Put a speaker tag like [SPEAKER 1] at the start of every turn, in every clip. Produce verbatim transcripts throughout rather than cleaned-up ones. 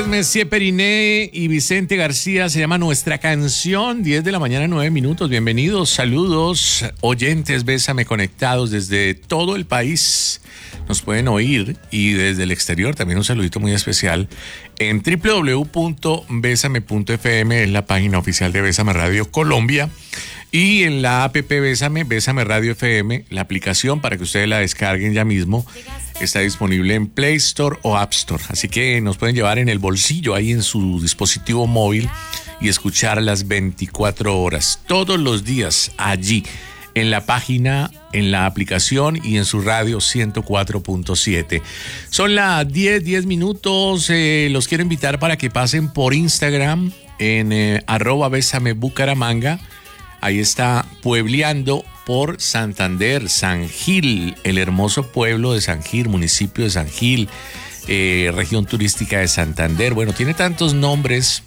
[SPEAKER 1] Messier Periné y Vicente García. Se llama Nuestra Canción. diez de la mañana, nueve minutos. Bienvenidos, saludos, oyentes, bésame conectados desde todo el país. Nos pueden oír y desde el exterior también un saludito muy especial en doble u doble u doble u punto besame punto efe eme, es la página oficial de Bésame Radio Colombia, y en la app Bésame, Bésame Radio F M, la aplicación para que ustedes la descarguen ya mismo. Está disponible en Play Store o App Store, así que nos pueden llevar en el bolsillo, ahí en su dispositivo móvil, y escuchar las veinticuatro horas, todos los días, allí, en la página, en la aplicación y en su radio ciento cuatro punto siete. Son las diez, diez minutos, eh, los quiero invitar para que pasen por Instagram, en eh, arroba Bésame Bucaramanga. Ahí está Puebleando por Santander, San Gil, el hermoso pueblo de San Gil, municipio de San Gil, eh, región turística de Santander. Bueno, tiene tantos nombres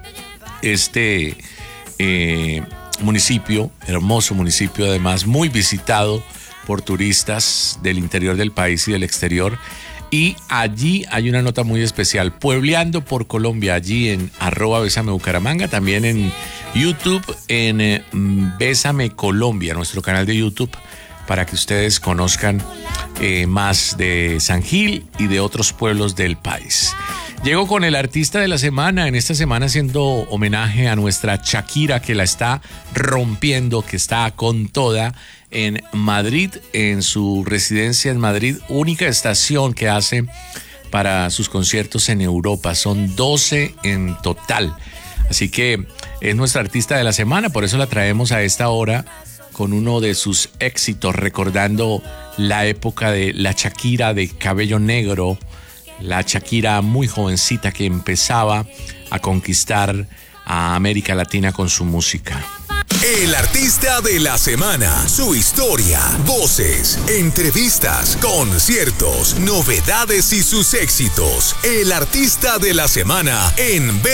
[SPEAKER 1] este eh, municipio, hermoso municipio, además muy visitado por turistas del interior del país y del exterior. Y allí hay una nota muy especial, Puebleando por Colombia, allí en arroba Bésame Bucaramanga, también en YouTube, en eh, Bésame Colombia, nuestro canal de YouTube, para que ustedes conozcan eh, más de San Gil y de otros pueblos del país. Llego con el artista de la semana, en esta semana haciendo homenaje a nuestra Shakira, que la está rompiendo, que está con toda en Madrid, en su residencia en Madrid, única estación que hace para sus conciertos en Europa. Son doce en total. Así que es nuestra artista de la semana, por eso la traemos a esta hora con uno de sus éxitos, recordando la época de la Shakira de cabello negro, la Shakira muy jovencita que empezaba a conquistar a América Latina con su música.
[SPEAKER 2] El artista de la semana, su historia, voces, entrevistas, conciertos, novedades y sus éxitos. El artista de la semana en